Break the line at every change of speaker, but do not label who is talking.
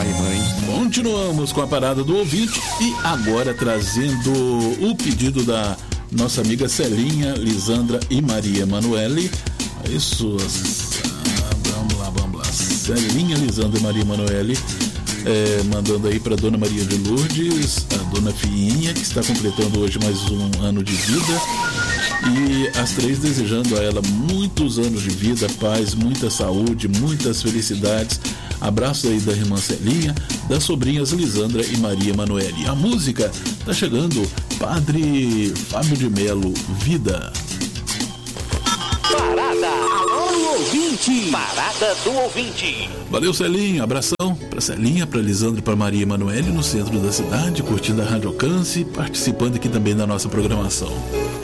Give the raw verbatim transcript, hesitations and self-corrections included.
pai e mãe.
Continuamos com a parada do ouvinte e agora trazendo o pedido da nossa amiga Celinha, Lisandra e Maria Emanuele. Isso, ah, vamos lá, vamos lá. Celinha, Lisandra e Maria Emanuele, é, mandando aí para Dona Maria de Lourdes, a Dona Fiinha, que está completando hoje mais um ano de vida. E as três desejando a ela muitos anos de vida, paz, muita saúde, muitas felicidades. Abraço aí da irmã Celinha, das sobrinhas Lisandra e Maria Emanuele. A música tá chegando, Padre Fábio de Melo, Vida.
Parada, alô ouvinte, parada do ouvinte.
Valeu, Celinha, abração pra Celinha, pra Lisandra e pra Maria Emanuele no centro da cidade, curtindo a Rádio Alcance, participando aqui também da nossa programação.